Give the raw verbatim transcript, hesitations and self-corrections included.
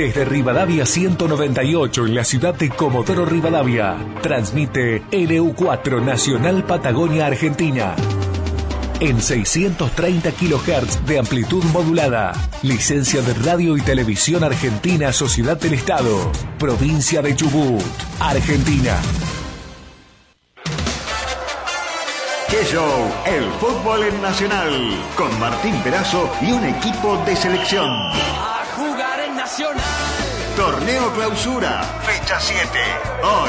Desde Rivadavia ciento noventa y ocho en la ciudad de Comodoro Rivadavia, transmite L U cuatro Nacional Patagonia Argentina. En seiscientos treinta kilohertz de amplitud modulada. Licencia de Radio y Televisión Argentina, Sociedad del Estado. Provincia de Chubut, Argentina. ¡Qué show! El fútbol en Nacional. Con Martín Perazo y un equipo de selección. A jugar en Nacional. Torneo Clausura, fecha siete. Hoy